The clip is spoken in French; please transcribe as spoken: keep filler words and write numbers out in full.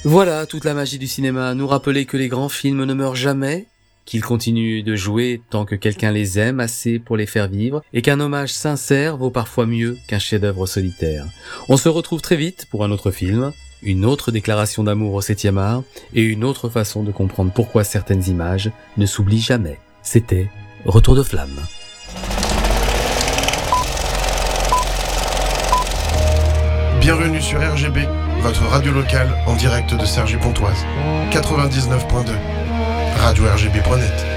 Voilà toute la magie du cinéma, nous rappeler que les grands films ne meurent jamais, qu'ils continuent de jouer tant que quelqu'un les aime assez pour les faire vivre, et qu'un hommage sincère vaut parfois mieux qu'un chef-d'œuvre solitaire. On se retrouve très vite pour un autre film, une autre déclaration d'amour au septième art, et une autre façon de comprendre pourquoi certaines images ne s'oublient jamais. C'était Retour de flamme. Bienvenue sur R G B, votre radio locale en direct de Cergy-Pontoise. quatre-vingt-dix-neuf point deux. radio R G B point net.